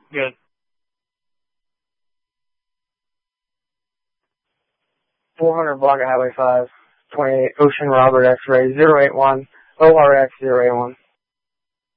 Good. 400 block of Highway 5, 28 Ocean Robert X-ray 081 ORX 081.